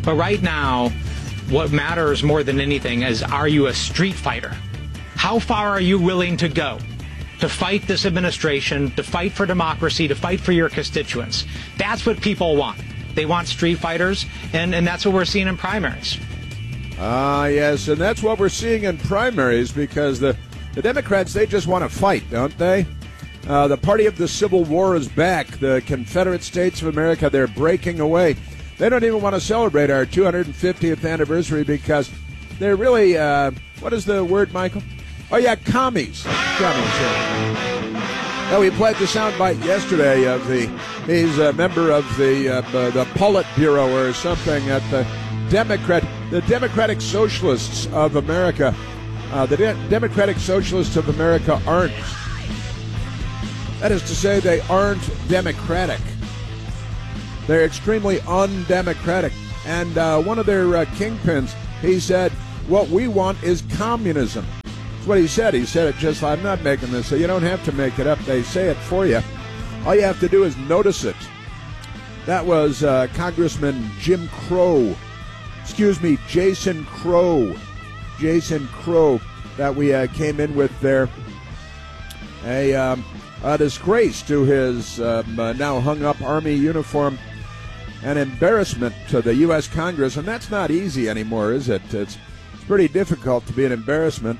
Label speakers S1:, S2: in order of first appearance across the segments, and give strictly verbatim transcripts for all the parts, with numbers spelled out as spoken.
S1: But right now, what matters more than anything is, are you a street fighter? How far are you willing to go to fight this administration, to fight for democracy, to fight for your constituents? That's what people want. They want street fighters, and, and that's what we're seeing in primaries.
S2: Ah, uh, yes, and that's what we're seeing in primaries, because the, the Democrats, they just want to fight, don't they? Uh, the party of the Civil War is back. The Confederate States of America, they're breaking away. They don't even want to celebrate our two hundred fiftieth anniversary because they're really, uh, what is the word, Michael? Oh, yeah, commies. Commies, yeah. Now, we played the soundbite yesterday of the, he's a member of the, uh, the Politburo or something at the Democrat, the Democratic Socialists of America. Uh, the De- Democratic Socialists of America aren't. That is to say, they aren't democratic. They're extremely undemocratic. And uh, one of their uh, kingpins, he said, what we want is communism. That's what he said. He said it just, I'm not making this. So you don't have to make it up. They say it for you. All you have to do is notice it. That was uh, Congressman Jim Crow. Excuse me, Jason Crow. Jason Crow that we uh, came in with there. A... Um, A disgrace to his um, uh, now hung-up Army uniform, an embarrassment to the U S Congress, and that's not easy anymore, is it? It's, it's pretty difficult to be an embarrassment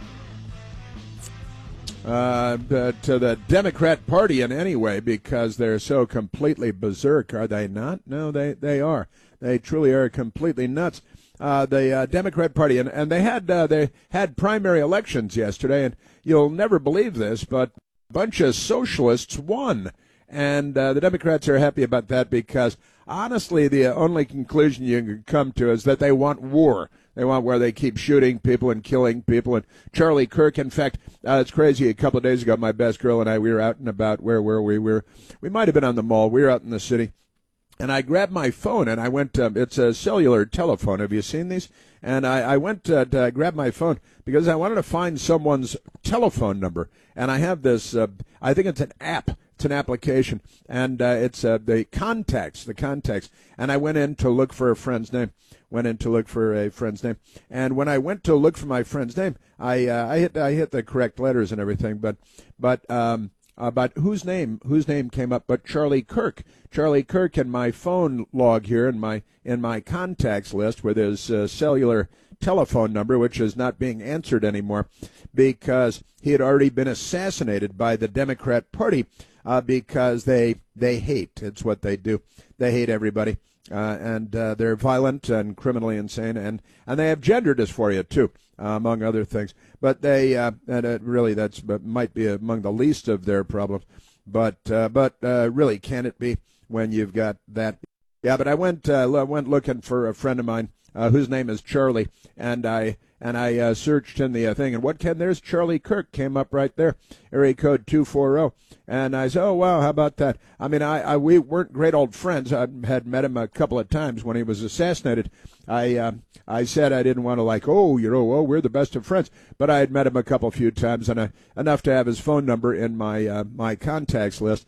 S2: uh, to the Democrat Party in any way, because they're so completely berserk, are they not? No, they, they are. They truly are completely nuts. Uh, the uh, Democrat Party, and, and they had uh, they had primary elections yesterday, and you'll never believe this, but bunch of socialists won, and uh, the Democrats are happy about that because, honestly, the only conclusion you can come to is that they want war. They want where they keep shooting people and killing people. And Charlie Kirk, in fact, uh, it's crazy. A couple of days ago, my best girl and I, we were out and about. Where were we? We were, we might have been on the mall. We were out in the city. And I grabbed my phone, and I went, um, it's a cellular telephone. Have you seen these? And I, I went uh, to grab my phone because I wanted to find someone's telephone number. And I have this, uh, I think it's an app. It's an application. And uh, it's uh, the contacts, the contacts. And I went in to look for a friend's name. Went in to look for a friend's name. And when I went to look for my friend's name, I uh, I hit I hit the correct letters and everything. But, but, um, Uh, but whose name? Whose name came up? But Charlie Kirk. Charlie Kirk in my phone log here in my in my contacts list with his uh, cellular telephone number, which is not being answered anymore, because he had already been assassinated by the Democrat Party uh, because they they hate. It's what they do. They hate everybody, uh, and uh, they're violent and criminally insane, and and they have gender dysphoria too, uh, among other things. But they, uh, and it really, that's might be among the least of their problems. But, uh, but uh, really, can it be when you've got that? Yeah. But I went, uh, went looking for a friend of mine uh, whose name is Charlie, and I and I uh, searched in the uh, thing, and what can? There's Charlie Kirk came up right there, area code two forty, and I said, oh wow, how about that? I mean, I, I we weren't great old friends. I had met him a couple of times when he was assassinated. I uh, I said I didn't want to like, oh, you know, oh, we're the best of friends. But I had met him a couple few times, and uh, enough to have his phone number in my uh, my contacts list.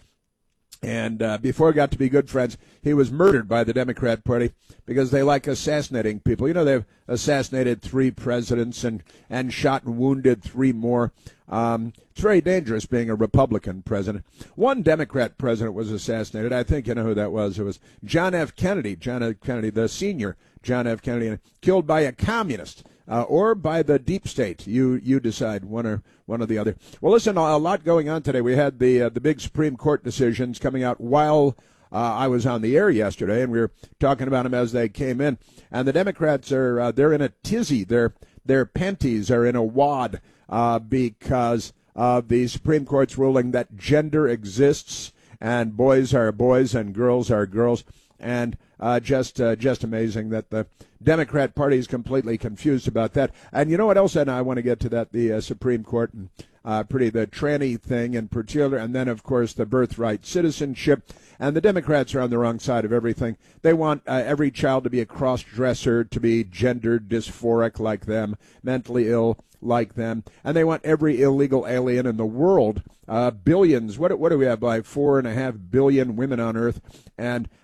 S2: And uh, before we got to be good friends, he was murdered by the Democrat Party because they like assassinating people. You know, they've assassinated three presidents and, and shot and wounded three more. Um, it's very dangerous being a Republican president. One Democrat president was assassinated. I think you know who that was. It was John F. Kennedy, John F. Kennedy, the senior John F. Kennedy, killed by a communist. Uh, or by the deep state. You you decide, one or one or the other. Well, listen, a lot going on today. We had the uh, the big Supreme Court decisions coming out while uh, I was on the air yesterday, and we were talking about them as they came in. And the Democrats are uh, they're in a tizzy. Their their panties are in a wad uh, because of the Supreme Court's ruling that gender exists and boys are boys and girls are girls. And uh, just uh, just amazing that the Democrat Party is completely confused about that. And you know what else? And I want to get to that, the uh, Supreme Court and uh, pretty the tranny thing in particular, and then, of course, the birthright citizenship. And the Democrats are on the wrong side of everything. They want uh, every child to be a cross-dresser, to be gender dysphoric like them, mentally ill like them, and they want every illegal alien in the world, uh, billions, what what do we have, like four and a half billion women on Earth, and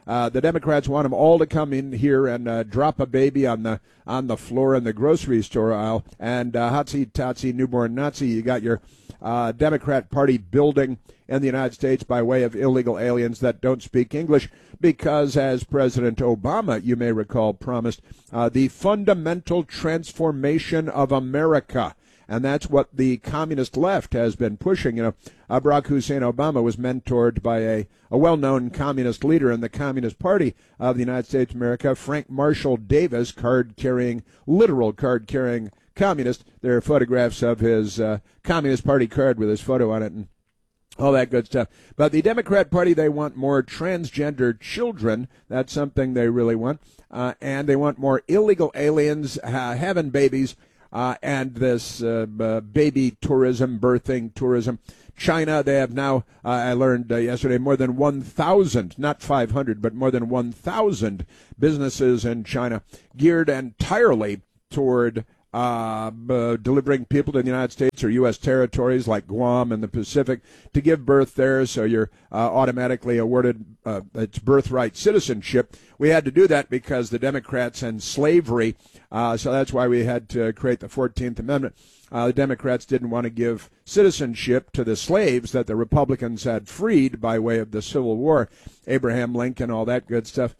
S2: Uh, the Democrats want them all to come in here and uh, drop a baby on the on the floor in the grocery store aisle. And uh, hotsy totsy newborn Nazi, you got your uh, Democrat Party building in the United States by way of illegal aliens that don't speak English, because, as President Obama, you may recall, promised uh, the fundamental transformation of America. And that's what the communist left has been pushing. You know, uh, Barack Hussein Obama was mentored by a, a well-known communist leader in the Communist Party of the United States of America, Frank Marshall Davis, card-carrying, literal card-carrying communist. There are photographs of his uh, Communist Party card with his photo on it and all that good stuff. But the Democrat Party, they want more transgender children. That's something they really want. Uh, and they want more illegal aliens uh, having babies. Uh, and this uh, uh, baby tourism, birthing tourism. China, they have now, uh, I learned uh, yesterday, more than one thousand, not five hundred, but more than one thousand businesses in China geared entirely toward uh, uh, delivering people to the United States or U S territories like Guam and the Pacific to give birth there, so you're uh, automatically awarded uh, its birthright citizenship. We had to do that because the Democrats and slavery, uh, so that's why we had to create the fourteenth Amendment. Uh, the Democrats didn't want to give citizenship to the slaves that the Republicans had freed by way of the Civil War, Abraham Lincoln, all that good stuff.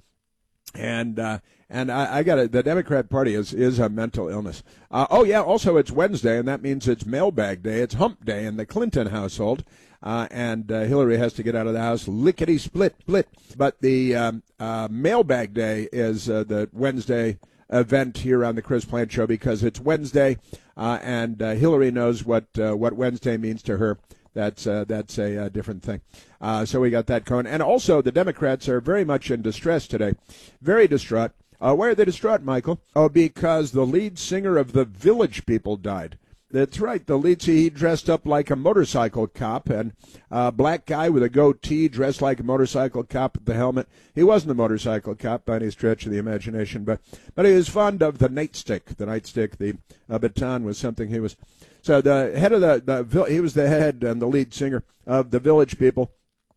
S2: And uh, and I, I got it. The Democrat Party is is a mental illness. Uh, oh yeah. Also, it's Wednesday, and that means it's mailbag day. It's hump day in the Clinton household, uh, and uh, Hillary has to get out of the house lickety split split. But the um, uh, mailbag day is uh, the Wednesday event here on the Chris Plant Show, because it's Wednesday, uh, and uh, Hillary knows what uh, what Wednesday means to her. That's uh, that's a uh, different thing. Uh, so we got that going. And also, the Democrats are very much in distress today, very distraught. Uh, why are they distraught, Michael? Oh, because the lead singer of the Village People died. That's right. The lead singer, he dressed up like a motorcycle cop, and a black guy with a goatee dressed like a motorcycle cop with the helmet. He wasn't a motorcycle cop by any stretch of the imagination, but but he was fond of the nightstick. The nightstick, the uh, baton was something he was. So the head of the, the he was the head and the lead singer of the Village People,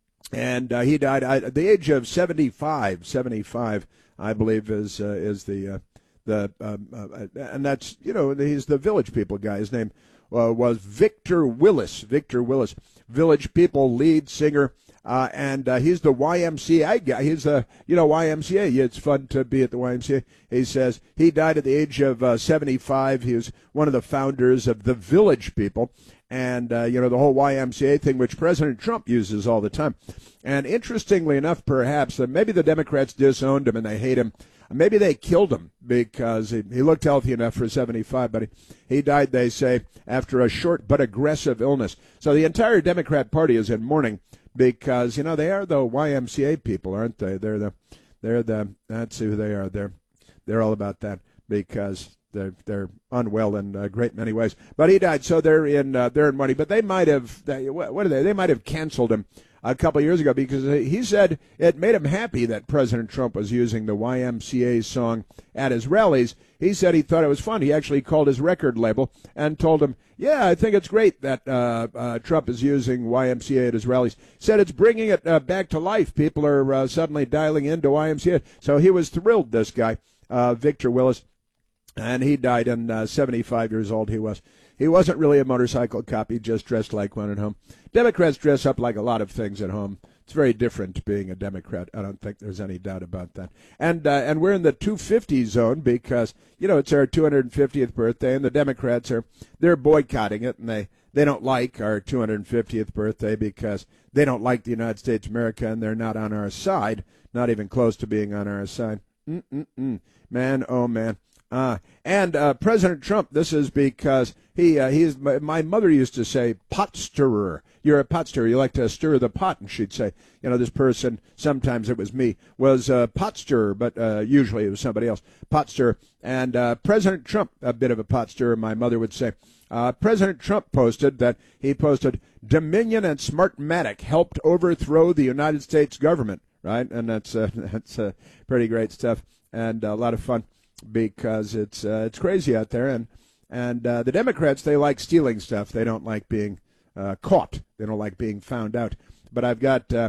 S2: and uh, he died at the age of seventy-five. seventy-five, I believe, is uh, is the uh, the um, uh, and that's, you know, he's the Village People guy. His name uh, was Victor Willis. Victor Willis, Village People lead singer. Uh, and uh, he's the Y M C A guy. He's the, you know, Y M C A. It's fun to be at the Y M C A. He says he died at the age of uh, seventy-five. He was one of the founders of the Village People. And, uh, you know, the whole Y M C A thing, which President Trump uses all the time. And interestingly enough, perhaps, that maybe the Democrats disowned him and they hate him. Maybe they killed him because he, he looked healthy enough for seventy-five, but he, he died, they say, after a short but aggressive illness. So the entire Democrat Party is in mourning because, you know, they are the Y M C A people, aren't they? They're the, they're the, let's see who they are. They're, they're all about that because they're, they're unwell in a great many ways. But he died, so they're in, uh, they're in mourning. But they might have, they, what are they? They might have canceled him a couple of years ago because he said it made him happy that President Trump was using the Y M C A song at his rallies. He said he thought it was fun. He actually called his record label and told him, yeah, I think it's great that uh, uh, Trump is using Y M C A at his rallies. Said it's bringing it uh, back to life. People are uh, suddenly dialing into Y M C A. So he was thrilled, this guy, uh, Victor Willis, and he died in uh, seventy-five years old he was. He wasn't really a motorcycle cop. He just dressed like one at home. Democrats dress up like a lot of things at home. It's very different being a Democrat. I don't think there's any doubt about that. And uh, and we're in the two fifty zone because, you know, it's our two hundred fiftieth birthday, and the Democrats are they're boycotting it, and they, they don't like our two hundred fiftieth birthday because they don't like the United States of America, and they're not on our side, not even close to being on our side. Mm-mm-mm. Man, oh, man. Uh, and uh, President Trump, this is because he uh, he's my, my mother used to say pot stirrer. You're a pot stirrer. You like to stir the pot, and she'd say, you know, this person, sometimes it was me, was a pot stirrer, but uh, usually it was somebody else, pot stirrer. And uh, President Trump, a bit of a pot stirrer, my mother would say. Uh, President Trump posted that he posted Dominion and Smartmatic helped overthrow the United States government, right? And that's uh, that's uh, pretty great stuff and a lot of fun. Because it's uh, it's crazy out there, and and uh, the Democrats, they like stealing stuff. They don't like being uh, caught. They don't like being found out. But I've got uh,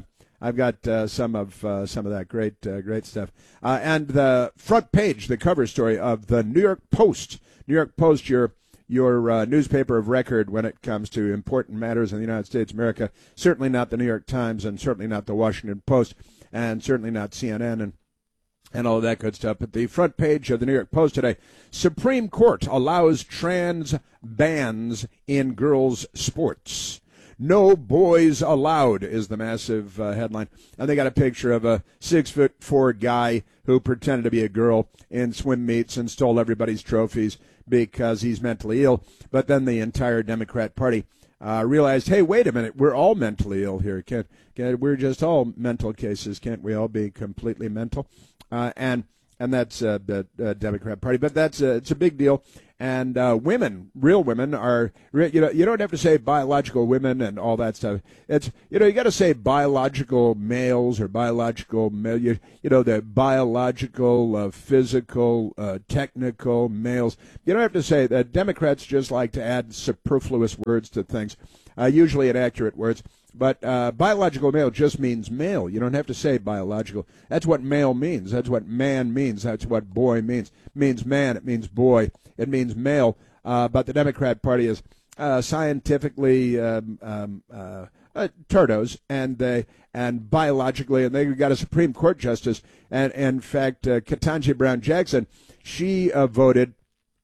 S2: I've got uh, some of uh, some of that great uh, great stuff. Uh, and the front page, the cover story of the New York Post. New York Post, your your uh, newspaper of record when it comes to important matters in the United States of America. Certainly not the New York Times, and certainly not the Washington Post, and certainly not C N N and and all of that good stuff. But the front page of the New York Post today, Supreme Court allows trans bans in girls' sports. No boys allowed is the massive uh, headline. And they got a picture of a six foot four guy who pretended to be a girl in swim meets and stole everybody's trophies because he's mentally ill. But then the entire Democrat Party uh, realized, hey, wait a minute, we're all mentally ill here. Can't, can't, we're just all mental cases. Can't we all be completely mental? Uh, and and that's uh, the uh, Democrat Party. But that's uh, it's a big deal. And uh, women, real women, are, you know, you don't have to say biological women and all that stuff. It's, you know, you got to say biological males or biological male, you, you know, the biological, uh, physical, uh, technical males. You don't have to say that. Democrats just like to add superfluous words to things, uh, usually inaccurate words. But uh, biological male just means male. You don't have to say biological. That's what male means. That's what man means. That's what boy means. It means man. It means boy. It means male. Uh, but the Democrat Party is uh, scientifically um, um, uh, uh, turdos and they and biologically, and they've got a Supreme Court justice. And, and in fact, uh, Ketanji Brown Jackson, she uh, voted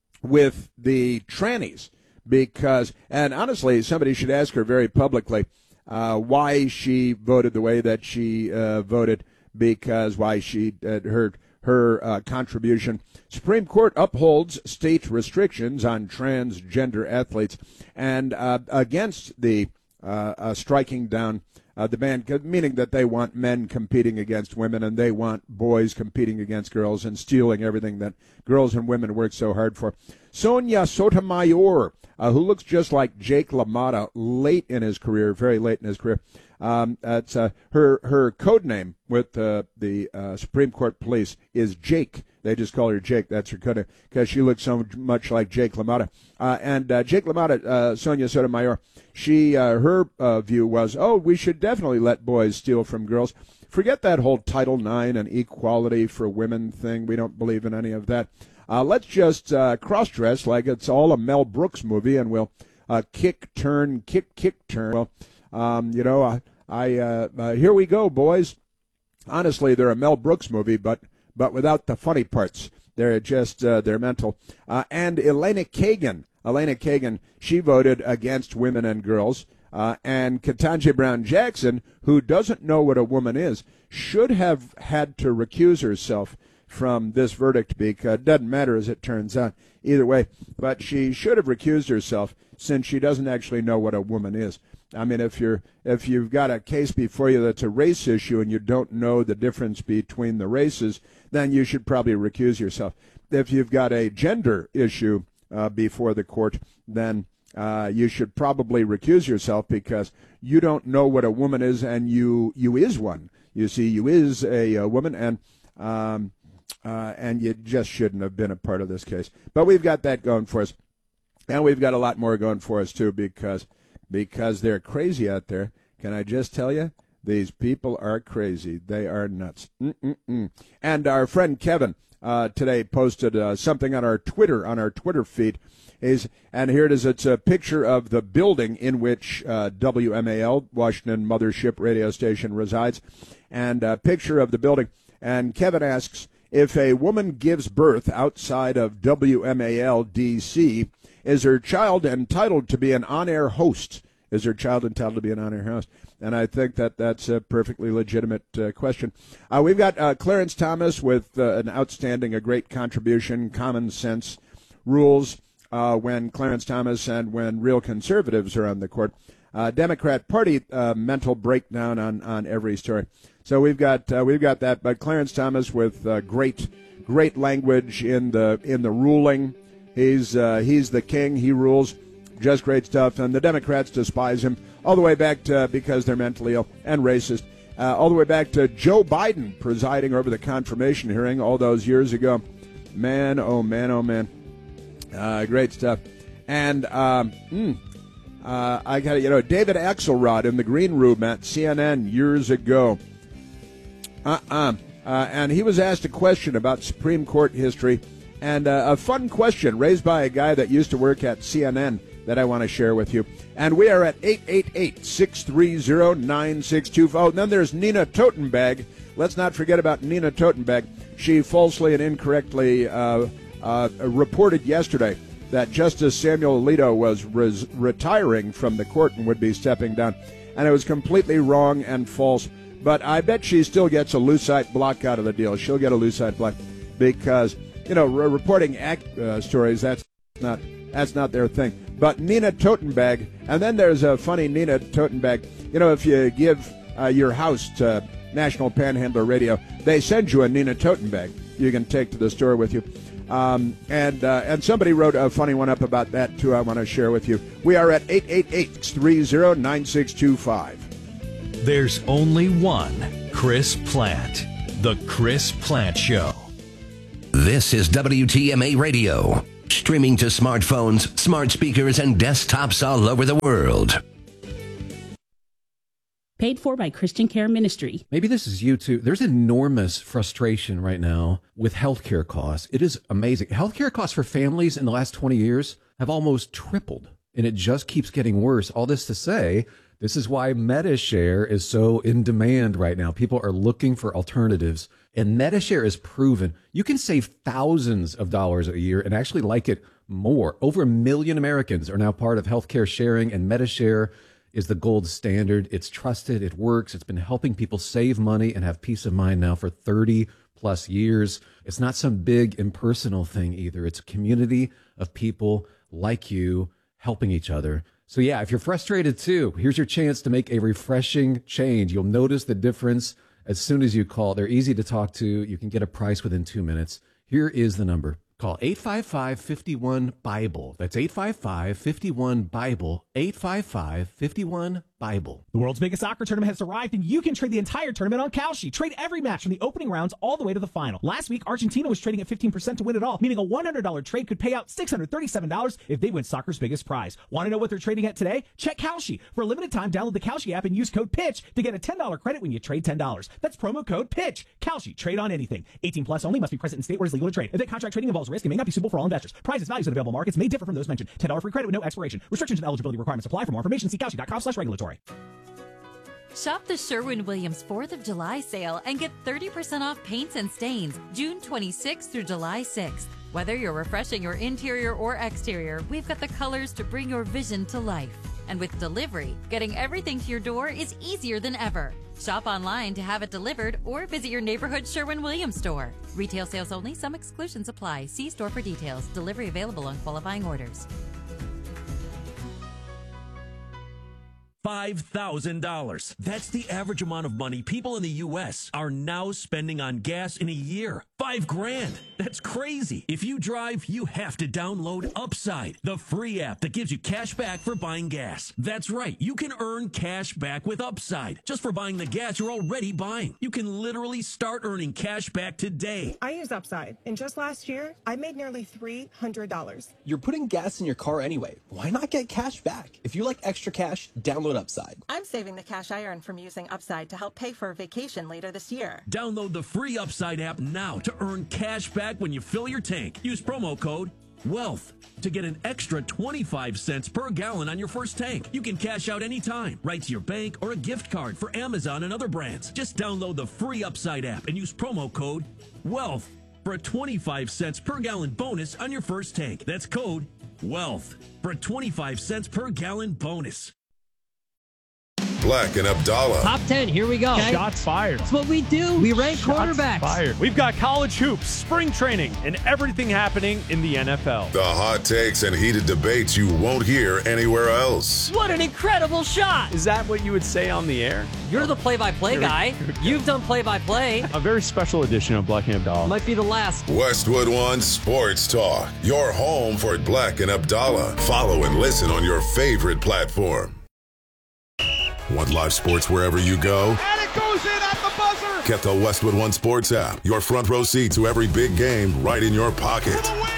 S2: with the trannies because, and honestly, somebody should ask her very publicly Uh, why she voted the way that she uh, voted, because why she uh, her her uh, contribution. Supreme Court upholds state restrictions on transgender athletes and uh, against the uh, uh, striking down uh, the ban, meaning that they want men competing against women and they want boys competing against girls and stealing everything that girls and women work so hard for. Sonia Sotomayor, Uh, who looks just like Jake LaMotta late in his career, very late in his career. Um, that's uh, her her code name with uh, the uh, Supreme Court police is Jake. They just call her Jake. That's her code name because she looks so much like Jake LaMotta. Uh, and uh, Jake LaMotta, uh, Sonia Sotomayor, she uh, her uh, view was, oh, we should definitely let boys steal from girls. Forget that whole Title nine and equality for women thing. We don't believe in any of that. Uh, let's just uh, cross-dress like it's all a Mel Brooks movie, and we'll uh, kick, turn, kick, kick, turn. Well, um, you know, I, I uh, uh, here we go, boys. Honestly, they're a Mel Brooks movie, but but without the funny parts. They're just uh, they're mental. Uh, and Elena Kagan, Elena Kagan, she voted against women and girls. Uh, and Ketanji Brown Jackson, who doesn't know what a woman is, should have had to recuse herself from this verdict because it doesn't matter as it turns out either way. But she should have recused herself since she doesn't actually know what a woman is. I mean, if you're if you've got a case before you that's a race issue and you don't know the difference between the races, then you should probably recuse yourself. If you've got a gender issue uh, before the court, then uh, you should probably recuse yourself because you don't know what a woman is, and you you is one. You see, you is a, a woman, and um, Uh, and you just shouldn't have been a part of this case. But we've got that going for us. And we've got a lot more going for us, too, because because they're crazy out there. Can I just tell you? These people are crazy. They are nuts. Mm-mm-mm. And our friend Kevin uh, today posted uh, something on our Twitter, on our Twitter feed. Is, and here it is. It's a picture of the building in which uh, W M A L, Washington Mothership Radio Station, resides. And a picture of the building. And Kevin asks, if a woman gives birth outside of W M A L D C, is her child entitled to be an on-air host? Is her child entitled to be an on-air host? And I think that that's a perfectly legitimate uh, question. Uh, we've got uh, Clarence Thomas with uh, an outstanding, a great contribution, common sense rules uh, when Clarence Thomas and when real conservatives are on the court. Uh, Democrat Party uh, mental breakdown on, on every story. So we've got uh, we've got that, but Clarence Thomas with uh, great great language in the in the ruling. He's uh, he's the king. He rules. Just great stuff. And the Democrats despise him all the way back to because they're mentally ill and racist. Uh, all the way back to Joe Biden presiding over the confirmation hearing all those years ago. Man, oh man, oh man. Uh, great stuff. And um, mm, uh, I got you know David Axelrod in the green room at C N N years ago. Uh-uh. Uh, and he was asked a question about Supreme Court history, and uh, a fun question raised by a guy that used to work at C N N that I want to share with you. And we are at eight eight eight, six three zero, nine six two five. Oh, and then there's Nina Totenberg. Let's not forget about Nina Totenberg. She falsely and incorrectly uh, uh, reported yesterday that Justice Samuel Alito was res- retiring from the court and would be stepping down. And it was completely wrong and false. But I bet she still gets a Lucite block out of the deal. She'll get a Lucite block because, you know, re- reporting act, uh, stories, that's not that's not their thing. But Nina Totenberg, and then there's a funny Nina Totenberg. You know, if you give uh, your house to National Panhandler Radio, they send you a Nina Totenberg you can take to the store with you. Um, and uh, and somebody wrote a funny one up about that, too, I want to share with you. We are at eight eight eight, six three zero, nine six two five.
S3: There's only one Chris Plant. The Chris Plant Show.
S4: This is W T M A Radio. Streaming to smartphones, smart speakers, and desktops all over the world.
S5: Paid for by Christian Care Ministry.
S6: Maybe this is you too. There's enormous frustration right now with healthcare costs. It is amazing. Healthcare costs for families in the last twenty years have almost tripled, and it just keeps getting worse. All this to say, this is why MediShare is so in demand right now. People are looking for alternatives, and MediShare is proven you can save thousands of dollars a year and actually like it more. Over a million Americans are now part of healthcare sharing, and MediShare is the gold standard. It's trusted. It works. It's been helping people save money and have peace of mind now for thirty plus years. It's not some big impersonal thing either. It's a community of people like you helping each other. So yeah, if you're frustrated too, here's your chance to make a refreshing change. You'll notice the difference as soon as you call. They're easy to talk to. You can get a price within two minutes. Here is the number. Call eight five five, five one, BIBLE. That's eight five five, five one, BIBLE. eight five five, five one, BIBLE.
S7: The world's biggest soccer tournament has arrived, and you can trade the entire tournament on Kalshi. Trade every match from the opening rounds all the way to the final. Last week, Argentina was trading at fifteen percent to win it all, meaning a one hundred dollars trade could pay out six hundred thirty-seven dollars if they win soccer's biggest prize. Want to know what they're trading at today? Check Kalshi. For a limited time, download the Kalshi app and use code PITCH to get a ten dollars credit when you trade ten dollars. That's promo code PITCH. Kalshi. Trade on anything. eighteen plus only. Must be present in state where it's legal to trade. If that contract trading involves risk, it may not be suitable for all investors. Prices, values, and available markets may differ from those mentioned. ten dollars free credit with no expiration. Restrictions and eligibility requirements apply. For more information, see Kalshi.com slash regulatory.
S8: Shop the Sherwin-Williams fourth of July sale and get thirty percent off paints and stains June twenty-sixth through July sixth. Whether you're refreshing your interior or exterior, we've got the colors to bring your vision to life. And with delivery, getting everything to your door is easier than ever. Shop online to have it delivered or visit your neighborhood Sherwin-Williams store. Retail sales only. Some exclusions apply. See store for details. Delivery available on qualifying orders.
S9: five thousand dollars. That's the average amount of money people in the U S are now spending on gas in a year. Five grand. That's crazy. If you drive, you have to download Upside, the free app that gives you cash back for buying gas. That's right. You can earn cash back with Upside just for buying the gas you're already buying. You can literally start earning cash back today.
S10: I use Upside, and just last year, I made nearly three hundred dollars.
S11: You're putting gas in your car anyway. Why not get cash back? If you like extra cash, download Upside.
S10: I'm saving the cash I earn from using Upside to help pay for a vacation later this year.
S9: Download the free Upside app now to earn cash back when you fill your tank. Use promo code WEALTH to get an extra twenty-five cents per gallon on your first tank. You can cash out anytime, right to your bank or a gift card for Amazon and other brands. Just download the free Upside app and use promo code WEALTH for a twenty-five cents per gallon bonus on your first tank. That's code WEALTH for a twenty-five cents per gallon bonus.
S12: Black and Abdallah.
S13: Top ten, here we go.
S14: Okay. Shots fired.
S13: That's what we do. We rank
S14: Shots
S13: quarterbacks.
S14: Fired. We've got college hoops, spring training, and everything happening in the N F L.
S12: The hot takes and heated debates you won't hear anywhere else.
S13: What an incredible shot.
S14: Is that what you would say on the air?
S13: You're the play-by-play guy. You've done play-by-play.
S14: A very special edition of Black and Abdallah.
S13: Might be the last.
S12: Westwood One Sports Talk. Your home for Black and Abdallah. Follow and listen on your favorite platform. Want live sports wherever you go?
S15: And it goes in at the buzzer!
S12: Get the Westwood One Sports app. Your front row seat to every big game right in your pocket.
S15: For the win!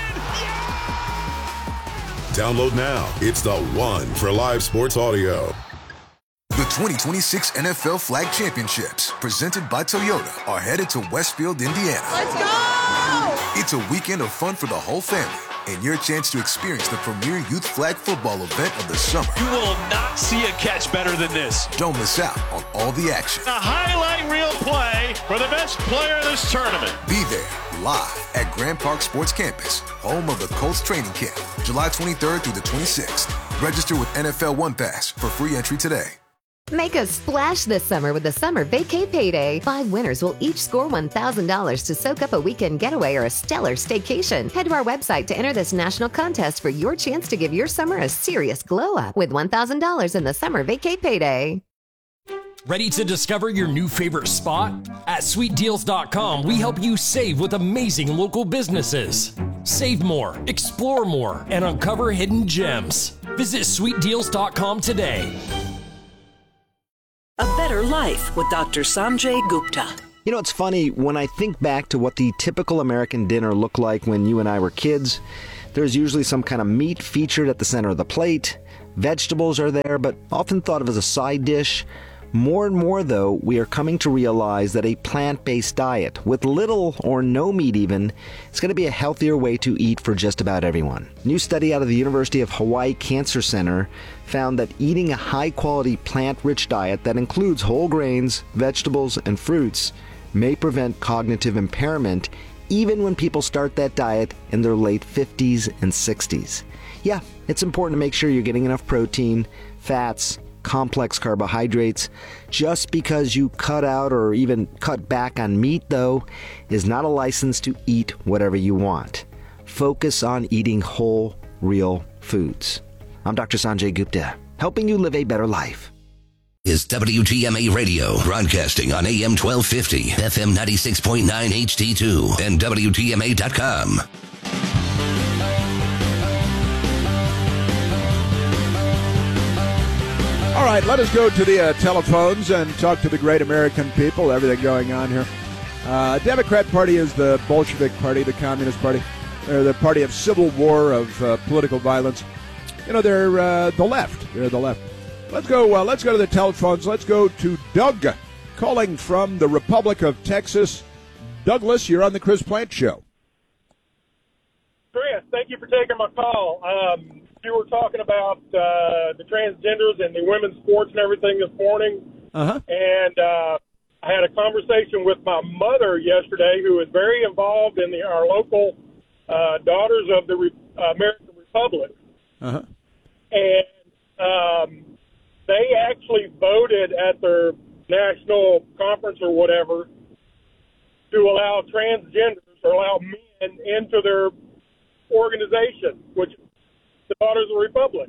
S15: Yeah!
S12: Download now. It's the one for live sports audio. The
S16: twenty twenty-six N F L Flag Championships, presented by Toyota, are headed to Westfield, Indiana.
S15: Let's go!
S16: It's a weekend of fun for the whole family, and your chance to experience the premier youth flag football event of the summer.
S15: You will not see a catch better than this.
S16: Don't miss out on all the action.
S15: A highlight reel play for the best player in this tournament.
S16: Be there live at Grand Park Sports Campus, home of the Colts training camp, July twenty-third through the twenty-sixth. Register with N F L One Pass for free entry today.
S17: Make a splash this summer with the Summer Vacay Payday. Five winners will each score one thousand dollars to soak up a weekend getaway or a stellar staycation. Head to our website to enter this national contest for your chance to give your summer a serious glow up with one thousand dollars in the Summer Vacay Payday.
S18: Ready to discover your new favorite spot? At sweet deals dot com, we help you save with amazing local businesses. Save more, explore more, and uncover hidden gems. Visit sweet deals dot com today.
S19: A Better Life with Doctor Sanjay Gupta.
S20: You know, it's funny, when I think back to what the typical American dinner looked like when you and I were kids, there's usually some kind of meat featured at the center of the plate. Vegetables are there, but often thought of as a side dish. More and more, though, we are coming to realize that a plant-based diet, with little or no meat even, is going to be a healthier way to eat for just about everyone. A new study out of the University of Hawaii Cancer Center found that eating a high-quality plant-rich diet that includes whole grains, vegetables, and fruits may prevent cognitive impairment even when people start that diet in their late fifties and sixties. Yeah, it's important to make sure you're getting enough protein, fats, complex carbohydrates. Just because you cut out or even cut back on meat, though, is not a license to eat whatever you want. Focus on eating whole, real foods. I'm Doctor Sanjay Gupta, helping you live a better life.
S4: Is W T M A Radio, broadcasting on A M twelve fifty, F M ninety-six point nine H D two, and W T M A dot com.
S2: All right, let us go to the uh, telephones and talk to the great American people, everything going on here. Uh, Democrat Party is the Bolshevik Party, the Communist Party. They're the party of civil war, of uh, political violence. You know, they're uh, the left. They're the left. Let's go, uh, let's go to the telephones. Let's go to Doug, calling from the Republic of Texas. Douglas, you're on the Chris Plant Show.
S21: Chris, thank you for taking my call. Um, you were talking about uh, the transgenders and the women's sports and everything this morning.
S2: Uh-huh.
S21: And uh, I had a conversation with my mother yesterday, who is very involved in the, our local uh, Daughters of the Re- uh, American Republic.
S2: Uh-huh.
S21: And um, they actually voted at their national conference or whatever to allow transgenders or allow men into their organization, which is the Daughters of the Republic,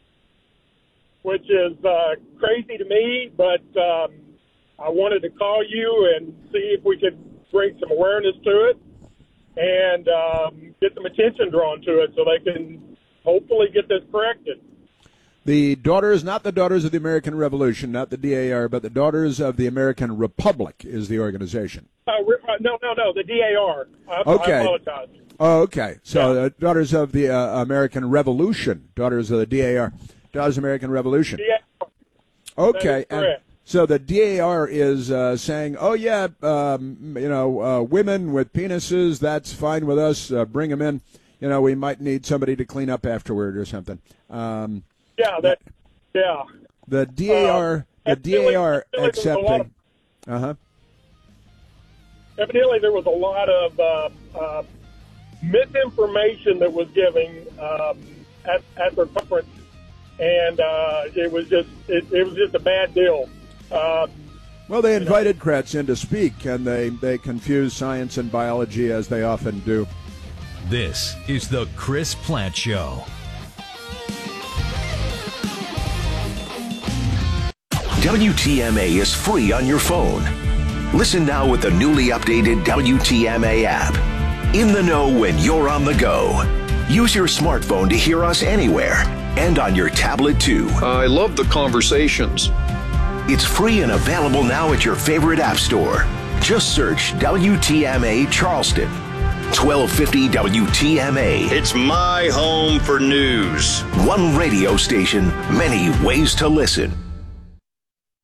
S21: which is uh, crazy to me, but um, I wanted to call you and see if we could bring some awareness to it and um, get some attention drawn to it so they can hopefully get this corrected.
S2: The Daughters, not the Daughters of the American Revolution, not the D A R, but the Daughters of the American Republic is the organization.
S21: Uh, no, no, no, the D A R. I,
S2: Okay.
S21: I apologize.
S2: Oh, okay. So, yeah. uh, Daughters of the uh, American Revolution, Daughters of the D A R, Daughters of the American Revolution.
S21: D A R.
S2: Okay.
S21: That is correct.
S2: So the D A R is uh, saying, oh, yeah, um, you know, uh, women with penises, that's fine with us. Uh, bring them in. You know, we might need somebody to clean up afterward or something. Um,
S21: yeah, that, yeah.
S2: The D A R,
S21: uh,
S2: the D A R
S21: evidently,
S2: accepting. Uh huh.
S21: Evidently, there was a lot of uh, uh, misinformation that was given um, at, at their conference, and uh, it was just it, it was just a bad deal. Uh,
S2: well, they invited Kretz in to speak, and they, they confused science and biology, as they often do.
S3: This is the Chris Plant Show.
S4: W T M A is free on your phone. Listen now with the newly updated W T M A app. In the know when you're on the go. Use your smartphone to hear us anywhere and on your tablet too.
S22: I love the conversations.
S4: It's free and available now at your favorite app store. Just search W T M A Charleston. twelve fifty W T M A.
S22: It's my home for news.
S4: One radio station, many ways to listen.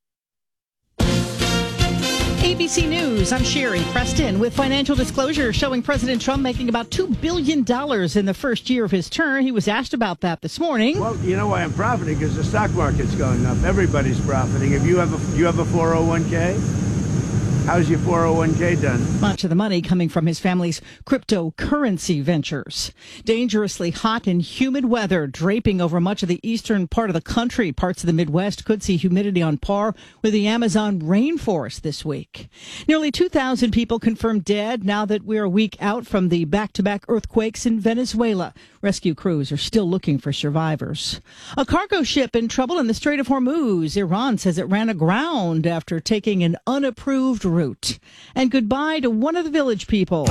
S1: C News, I'm Sherry Preston with financial disclosure showing President Trump making about two billion dollars in the first year of his term. He was asked about that this morning.
S5: Well, you know why I'm profiting? Because the stock market's going up. Everybody's profiting. If you have a, you have a four oh one k? How's your four oh one k done?
S1: Much of the money coming from his family's cryptocurrency ventures. Dangerously hot and humid weather draping over much of the eastern part of the country. Parts of the Midwest could see humidity on par with the Amazon rainforest this week. Nearly two thousand people confirmed dead now that we're a week out from the back-to-back earthquakes in Venezuela. Rescue crews are still looking for survivors. A cargo ship in trouble in the Strait of Hormuz. Iran says it ran aground after taking an unapproved route. And goodbye to one of the Village People.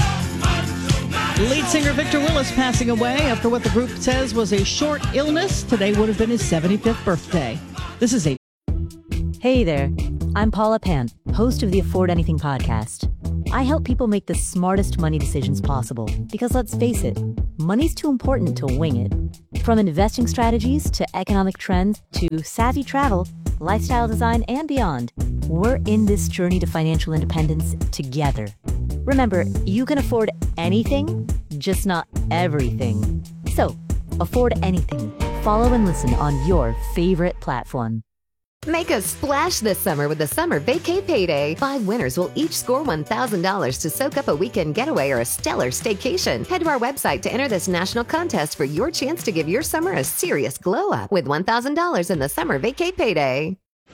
S1: Lead singer Victor Willis passing away after what the group says was a short illness. Today would have been his seventy-fifth birthday. This is a
S23: Hey there, I'm Paula Pant, host of the Afford Anything podcast. I help people make the smartest money decisions possible because, let's face it, money's too important to wing it. From investing strategies to economic trends to savvy travel, lifestyle design, and beyond, we're in this journey to financial independence together. Remember, you can afford anything, just not everything. So, afford anything. Follow and listen on your favorite platform.
S17: Make a splash this summer with the Summer Vacay Payday. Five winners will each score one thousand dollars to soak up a weekend getaway or a stellar staycation. Head to our website to enter this national contest for your chance to give your summer a serious glow up with one thousand dollars in the Summer Vacay Payday.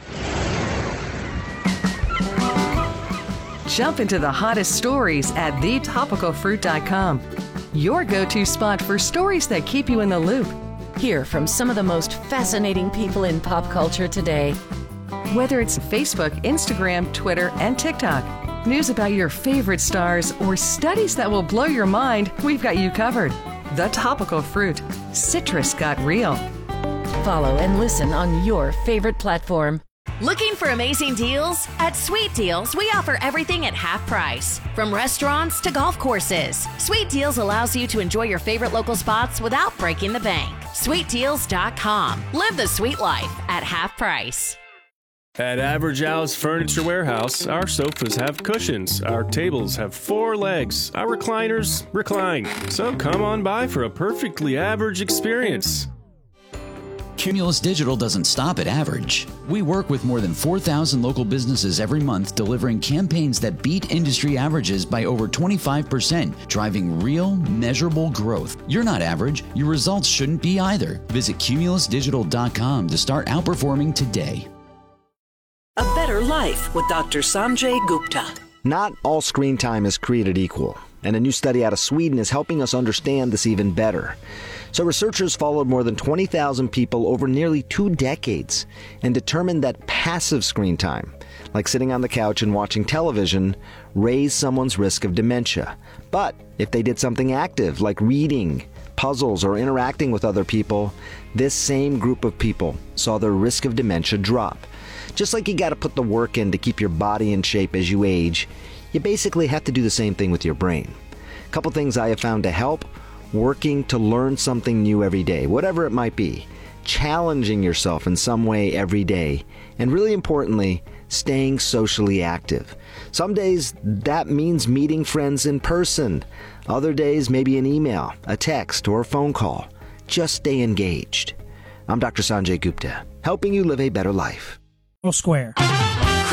S24: Jump into the hottest stories at the topical fruit dot com. Your go-to spot for stories that keep you in the loop. Hear from some of the most fascinating people in pop culture today. Whether it's Facebook, Instagram, Twitter, and TikTok, news about your favorite stars, or studies that will blow your mind, we've got you covered. The Topical Fruit. Citrus got real.
S19: Follow and listen on your favorite platform.
S25: Looking for amazing deals? At Sweet Deals, we offer everything at half price. From restaurants to golf courses, Sweet Deals allows you to enjoy your favorite local spots without breaking the bank. sweet deals dot com. Live the sweet life at half price.
S14: At Average Al's Furniture Warehouse, our sofas have cushions, our tables have four legs, our recliners recline. So come on by for a perfectly average experience.
S26: Cumulus Digital doesn't stop at average. We work with more than four thousand local businesses every month, delivering campaigns that beat industry averages by over twenty-five percent, driving real, measurable growth. You're not average. Your results shouldn't be either. Visit cumulus digital dot com to start outperforming today.
S19: A Better Life with Doctor Sanjay Gupta.
S20: Not all screen time is created equal, and a new study out of Sweden is helping us understand this even better. So researchers followed more than twenty thousand people over nearly two decades and determined that passive screen time, like sitting on the couch and watching television, raised someone's risk of dementia. But if they did something active, like reading, puzzles, or interacting with other people, this same group of people saw their risk of dementia drop. Just like you got to put the work in to keep your body in shape as you age, you basically have to do the same thing with your brain. A couple things I have found to help: working to learn something new every day, whatever it might be, challenging yourself in some way every day, and really importantly, staying socially active. Some days that means meeting friends in person. Other days maybe an email, a text, or a phone call. Just stay engaged. I'm Doctor Sanjay Gupta, helping you live a better life.
S27: Square.